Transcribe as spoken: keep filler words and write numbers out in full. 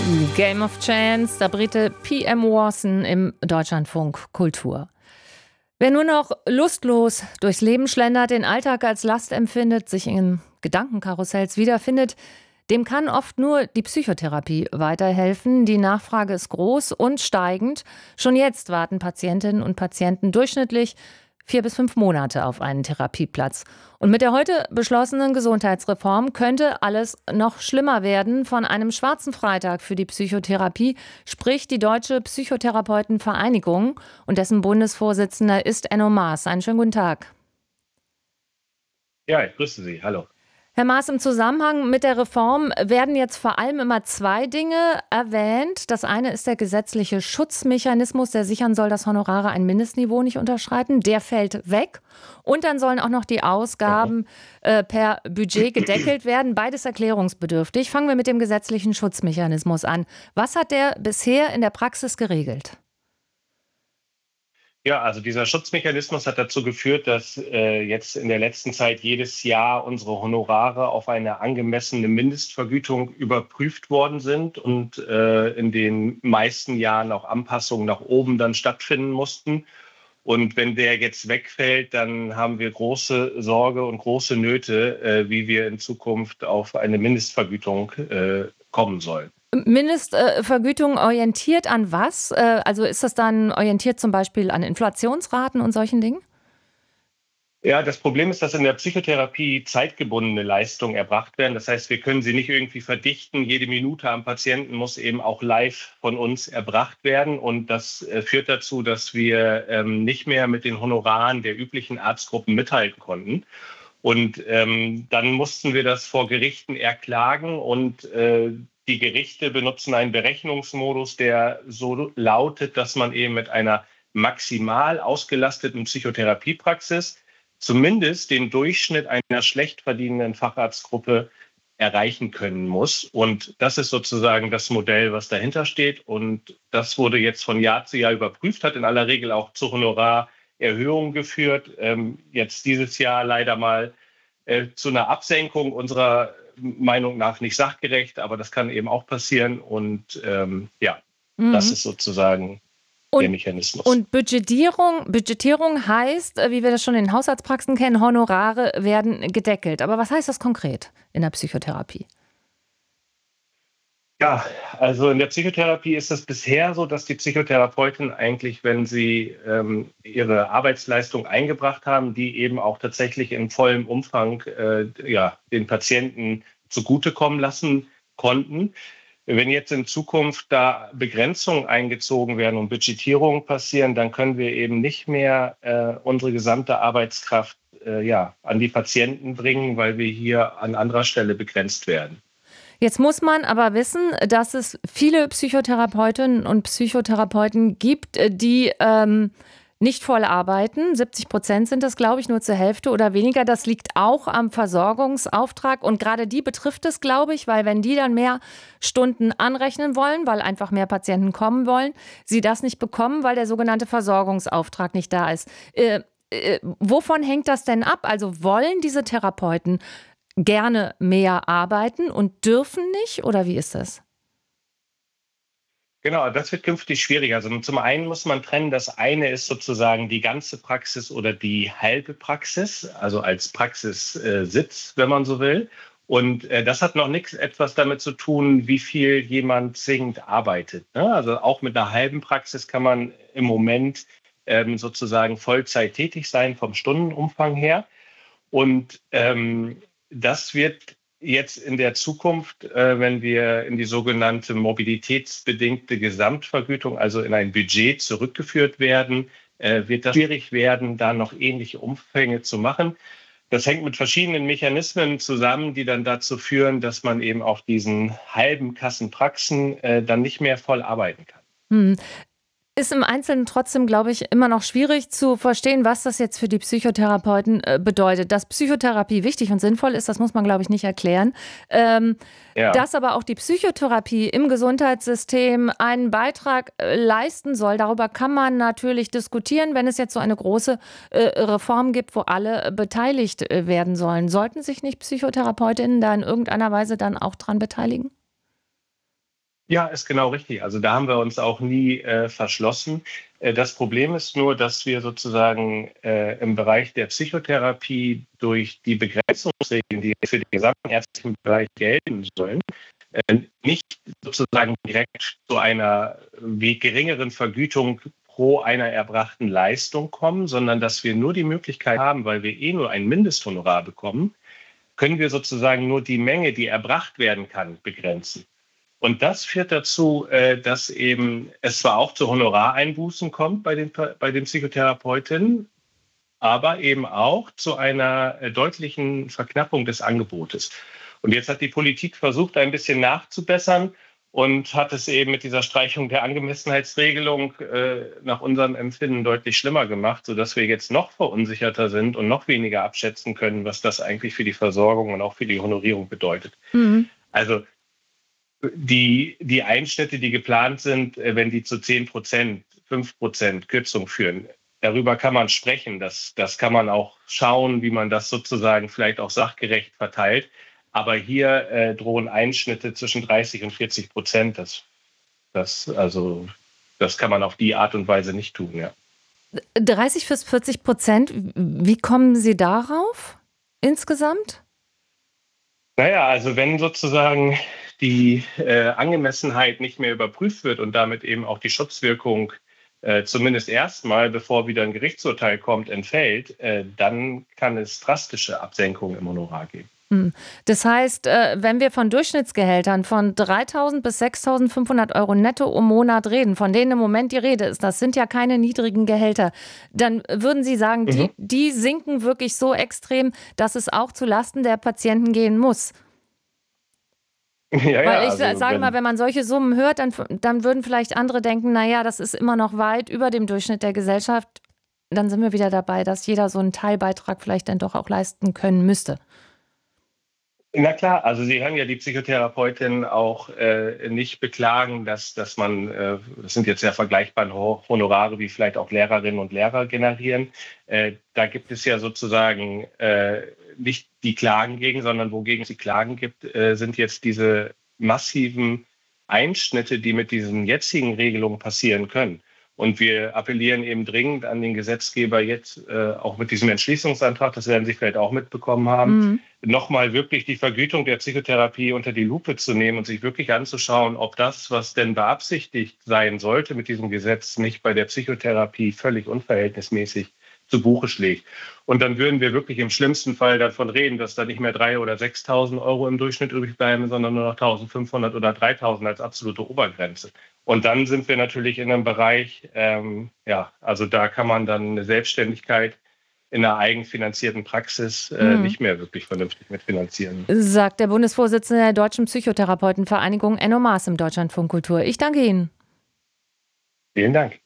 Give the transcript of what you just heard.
Game of Chance, der Brite P M Watson im Deutschlandfunk Kultur. Wer nur noch lustlos durchs Leben schlendert, den Alltag als Last empfindet, sich in Gedankenkarussells wiederfindet, dem kann oft nur die Psychotherapie weiterhelfen. Die Nachfrage ist groß und steigend. Schon jetzt warten Patientinnen und Patienten durchschnittlich vier bis fünf Monate auf einen Therapieplatz. Und mit der heute beschlossenen Gesundheitsreform könnte alles noch schlimmer werden. Von einem schwarzen Freitag für die Psychotherapie spricht die Deutsche Psychotherapeutenvereinigung und dessen Bundesvorsitzender ist Enno Maaß. Einen schönen guten Tag. Ja, ich grüße Sie. Hallo. Herr Maaß, im Zusammenhang mit der Reform werden jetzt vor allem immer zwei Dinge erwähnt. Das eine ist der gesetzliche Schutzmechanismus, der sichern soll, dass Honorare ein Mindestniveau nicht unterschreiten. Der fällt weg. Und dann sollen auch noch die Ausgaben äh, per Budget gedeckelt werden. Beides erklärungsbedürftig. Fangen wir mit dem gesetzlichen Schutzmechanismus an. Was hat der bisher in der Praxis geregelt? Ja, also dieser Schutzmechanismus hat dazu geführt, dass äh, jetzt in der letzten Zeit jedes Jahr unsere Honorare auf eine angemessene Mindestvergütung überprüft worden sind und äh, in den meisten Jahren auch Anpassungen nach oben dann stattfinden mussten. Und wenn der jetzt wegfällt, dann haben wir große Sorge und große Nöte, äh, wie wir in Zukunft auf eine Mindestvergütung äh, kommen sollen. Mindestvergütung orientiert an was? Also ist das dann orientiert zum Beispiel an Inflationsraten und solchen Dingen? Ja, das Problem ist, dass in der Psychotherapie zeitgebundene Leistungen erbracht werden. Das heißt, wir können sie nicht irgendwie verdichten. Jede Minute am Patienten muss eben auch live von uns erbracht werden. Und das äh, führt dazu, dass wir ähm, nicht mehr mit den Honoraren der üblichen Arztgruppen mithalten konnten. Und ähm, dann mussten wir das vor Gerichten erklagen und äh, die Gerichte benutzen einen Berechnungsmodus, der so lautet, dass man eben mit einer maximal ausgelasteten Psychotherapiepraxis zumindest den Durchschnitt einer schlecht verdienenden Facharztgruppe erreichen können muss. Und das ist sozusagen das Modell, was dahinter steht. Und das wurde jetzt von Jahr zu Jahr überprüft, hat in aller Regel auch zu Honorarerhöhungen geführt. Ähm, jetzt dieses Jahr leider mal äh, zu einer Absenkung unserer Meinung nach nicht sachgerecht, aber das kann eben auch passieren. Und ähm, ja, mhm. das ist sozusagen und, der Mechanismus. Und Budgetierung, Budgetierung heißt, wie wir das schon in Hausarztpraxen kennen, Honorare werden gedeckelt. Aber was heißt das konkret in der Psychotherapie? Ja, also in der Psychotherapie ist es bisher so, dass die Psychotherapeuten eigentlich, wenn sie ähm, ihre Arbeitsleistung eingebracht haben, die eben auch tatsächlich in vollem Umfang äh, ja, den Patienten zugutekommen lassen konnten. Wenn jetzt in Zukunft da Begrenzungen eingezogen werden und Budgetierungen passieren, dann können wir eben nicht mehr äh, unsere gesamte Arbeitskraft äh, ja, an die Patienten bringen, weil wir hier an anderer Stelle begrenzt werden. Jetzt muss man aber wissen, dass es viele Psychotherapeutinnen und Psychotherapeuten gibt, die ähm, nicht voll arbeiten. siebzig Prozent sind das, glaube ich, nur zur Hälfte oder weniger. Das liegt auch am Versorgungsauftrag. Und gerade die betrifft es, glaube ich, weil wenn die dann mehr Stunden anrechnen wollen, weil einfach mehr Patienten kommen wollen, sie das nicht bekommen, weil der sogenannte Versorgungsauftrag nicht da ist. Äh, äh, wovon hängt das denn ab? Also wollen diese Therapeuten gerne mehr arbeiten und dürfen nicht? Oder wie ist das? Genau, das wird künftig schwieriger. Also zum einen muss man trennen, das eine ist sozusagen die ganze Praxis oder die halbe Praxis, also als Praxissitz, wenn man so will. Und äh, das hat noch nichts etwas damit zu tun, wie viel jemand zwingend arbeitet. Ne? Also auch mit einer halben Praxis kann man im Moment ähm, sozusagen Vollzeit tätig sein vom Stundenumfang her. Und ähm, das wird jetzt in der Zukunft, äh, wenn wir in die sogenannte mobilitätsbedingte Gesamtvergütung, also in ein Budget zurückgeführt werden, äh, wird das schwierig werden, da noch ähnliche Umfänge zu machen. Das hängt mit verschiedenen Mechanismen zusammen, die dann dazu führen, dass man eben auf diesen halben Kassenpraxen äh, dann nicht mehr voll arbeiten kann. Hm. Ist im Einzelnen trotzdem, glaube ich, immer noch schwierig zu verstehen, was das jetzt für die Psychotherapeuten äh, bedeutet. Dass Psychotherapie wichtig und sinnvoll ist, das muss man, glaube ich, nicht erklären. Ähm, ja. Dass aber auch die Psychotherapie im Gesundheitssystem einen Beitrag äh, leisten soll, darüber kann man natürlich diskutieren, wenn es jetzt so eine große äh, Reform gibt, wo alle äh, beteiligt äh, werden sollen. Sollten sich nicht PsychotherapeutInnen da in irgendeiner Weise dann auch dran beteiligen? Ja, ist genau richtig. Also da haben wir uns auch nie äh, verschlossen. Äh, das Problem ist nur, dass wir sozusagen äh, im Bereich der Psychotherapie durch die Begrenzungsregeln, die für den gesamten ärztlichen Bereich gelten sollen, äh, nicht sozusagen direkt zu einer wie geringeren Vergütung pro einer erbrachten Leistung kommen, sondern dass wir nur die Möglichkeit haben, weil wir eh nur ein Mindesthonorar bekommen, können wir sozusagen nur die Menge, die erbracht werden kann, begrenzen. Und das führt dazu, äh, dass eben es zwar auch zu Honorareinbußen kommt bei den, bei den Psychotherapeutinnen, aber eben auch zu einer äh, deutlichen Verknappung des Angebotes. Und jetzt hat die Politik versucht, ein bisschen nachzubessern und hat es eben mit dieser Streichung der Angemessenheitsregelung äh, nach unserem Empfinden deutlich schlimmer gemacht, sodass wir jetzt noch verunsicherter sind und noch weniger abschätzen können, was das eigentlich für die Versorgung und auch für die Honorierung bedeutet. Mhm. Also Die, die Einschnitte, die geplant sind, wenn die zu zehn Prozent, fünf Prozent Kürzung führen, darüber kann man sprechen. Das, das kann man auch schauen, wie man das sozusagen vielleicht auch sachgerecht verteilt. Aber hier äh, drohen Einschnitte zwischen dreißig und vierzig Prozent. Das, das, also, das kann man auf die Art und Weise nicht tun, ja. dreißig bis vierzig Prozent, wie kommen Sie darauf insgesamt? Naja, also wenn sozusagen die äh, Angemessenheit nicht mehr überprüft wird und damit eben auch die Schutzwirkung äh, zumindest erstmal, bevor wieder ein Gerichtsurteil kommt, entfällt, äh, dann kann es drastische Absenkungen im Honorar geben. Das heißt, äh, wenn wir von Durchschnittsgehältern von dreitausend bis sechstausendfünfhundert Euro netto im Monat reden, von denen im Moment die Rede ist, das sind ja keine niedrigen Gehälter, dann würden Sie sagen, mhm. die, die sinken wirklich so extrem, dass es auch zu Lasten der Patienten gehen muss. Ja, Weil ich ja, also sage mal, wenn man solche Summen hört, dann, dann würden vielleicht andere denken, naja, das ist immer noch weit über dem Durchschnitt der Gesellschaft. Dann sind wir wieder dabei, dass jeder so einen Teilbeitrag vielleicht dann doch auch leisten können müsste. Na klar, also Sie hören ja die Psychotherapeutin auch äh, nicht beklagen, dass, dass man, äh, das sind jetzt ja vergleichbare Honorare, wie vielleicht auch Lehrerinnen und Lehrer generieren. Äh, da gibt es ja sozusagen äh, nicht die Klagen gegen, sondern wogegen es die Klagen gibt, äh, sind jetzt diese massiven Einschnitte, die mit diesen jetzigen Regelungen passieren können. Und wir appellieren eben dringend an den Gesetzgeber jetzt, äh, auch mit diesem Entschließungsantrag, das werden Sie vielleicht auch mitbekommen haben, mhm. nochmal wirklich die Vergütung der Psychotherapie unter die Lupe zu nehmen und sich wirklich anzuschauen, ob das, was denn beabsichtigt sein sollte mit diesem Gesetz, nicht bei der Psychotherapie völlig unverhältnismäßig zu Buche schlägt. Und dann würden wir wirklich im schlimmsten Fall davon reden, dass da nicht mehr drei oder sechstausend Euro im Durchschnitt übrig bleiben, sondern nur noch eintausendfünfhundert oder dreitausend als absolute Obergrenze. Und dann sind wir natürlich in einem Bereich, ähm, ja, also da kann man dann eine Selbstständigkeit in einer eigenfinanzierten Praxis äh, mhm. nicht mehr wirklich vernünftig mitfinanzieren. Sagt der Bundesvorsitzende der Deutschen Psychotherapeutenvereinigung Enno Maaß im Deutschlandfunk Kultur. Ich danke Ihnen. Vielen Dank.